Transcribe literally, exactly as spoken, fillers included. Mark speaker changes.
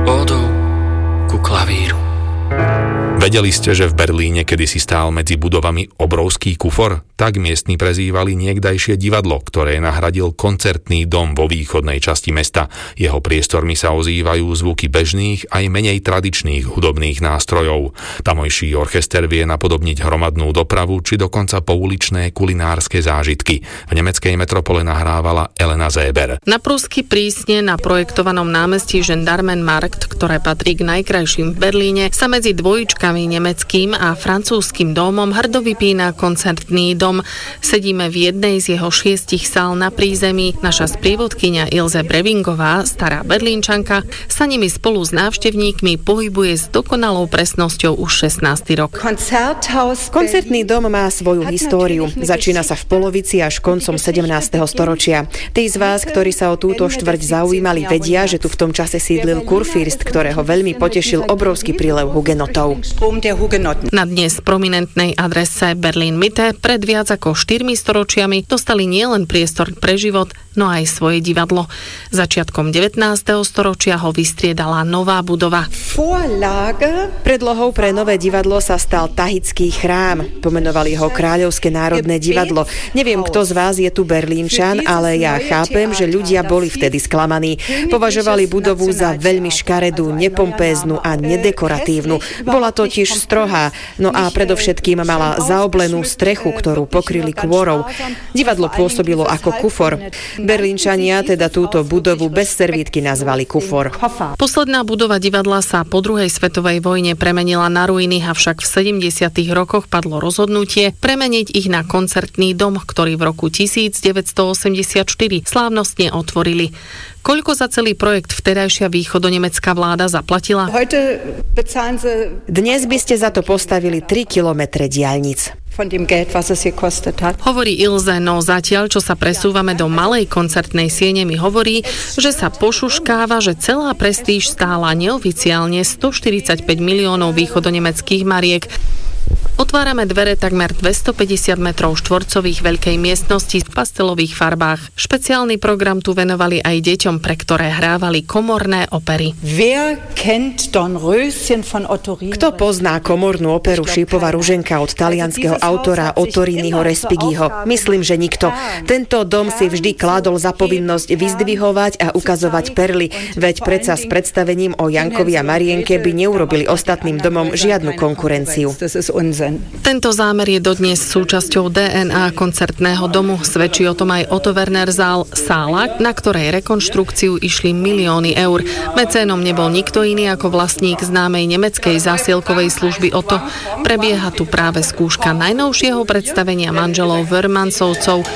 Speaker 1: Ódou ku klavíru.
Speaker 2: Vedeli ste, že v Berlíne kedysi stál medzi budovami obrovský kufor? Tak miestni prezývali niekdajšie divadlo, ktoré nahradil koncertný dom vo východnej časti mesta. Jeho priestormi sa ozývajú zvuky bežných aj menej tradičných hudobných nástrojov. Tamojší orchester vie napodobniť hromadnú dopravu či dokonca pouličné kulinárske zážitky. V nemeckej metropole nahrávala Elena Zéber.
Speaker 3: Na prúsky prísne na projektovanom námestí Gendarmenmarkt, ktoré patrí k najkrajším v Berlíne, sa medzi dvojičkami nemeckým a francúzskym domom hrdo vypína koncertný dom. Sedíme v jednej z jeho šiestich sál na prízemí. Naša sprievodkyňa Ilze Brevingová, stará Berlínčanka, sa nimi spolu s návštevníkmi pohybuje s dokonalou presnosťou už šestnásty rok.
Speaker 4: Koncertný dom má svoju históriu. Začína sa v polovici až koncom sedemnásteho storočia. Tí z vás, ktorí sa o túto štvrť zaujímali, vedia, že tu v tom čase sídlil kurfürst, ktorého veľmi potešil obrovský prílev hugenotov.
Speaker 3: Na dnes prominentnej adrese Berlin Mitte pred viac ako štyrmi storočiami dostali nielen priestor pre život, no aj svoje divadlo. Začiatkom devätnásteho storočia ho vystriedala nová budova.
Speaker 4: Predlohou pre nové divadlo sa stal Tahický chrám. Pomenovali ho Kráľovské národné divadlo. Neviem, kto z vás je tu Berlínčan, ale ja chápem, že ľudia boli vtedy sklamaní. Považovali budovu za veľmi škaredú, nepompéznu a nedekoratívnu. Bola totiž strohá, no a predovšetkým mala zaoblenú strechu, ktorú pokryli kôrou. Divadlo pôsobilo ako kufor. Berlínčania teda túto budovu bez servítky nazvali kufor.
Speaker 3: Posledná budova divadla sa po druhej svetovej vojne premenila na ruiny, avšak v sedemdesiatych rokoch padlo rozhodnutie premeniť ich na koncertný dom, ktorý v roku devätnásťstoosemdesiatštyri slávnostne otvorili. Koľko za celý projekt vtedajšia východonemecká vláda zaplatila?
Speaker 4: Dnes by ste za to postavili tri kilometre diaľnic.
Speaker 3: Hovorí Ilze, no zatiaľ, čo sa presúvame do malej koncertnej siene, mi hovorí, že sa pošuškáva, že celá prestíž stála neoficiálne stoštyridsaťpäť miliónov východonemeckých mariek. Otvárame dvere takmer dvestopäťdesiat metrov štvorcových veľkej miestnosti v pastelových farbách. Špeciálny program tu venovali aj deťom, pre ktoré hrávali komorné opery.
Speaker 4: Kto pozná komornú operu Šípova ruženka od talianskeho autora Ottoriniho Respighiho? Myslím, že nikto. Tento dom si vždy kládol za povinnosť vyzdvihovať a ukazovať perly, veď predsa s predstavením o Jankovi a Marienke by neurobili ostatným domom žiadnu konkurenciu.
Speaker 3: Tento zámer je dodnes súčasťou dé en á koncertného domu. Svedčí o tom aj Otto Werner Saal, sála, na ktorej rekonštrukciu išli milióny eur. Mecénom nebol nikto iný ako vlastník známej nemeckej zásielkovej služby Otto. Prebieha tu práve skúška najnovšieho predstavenia manželov Wörmansovcov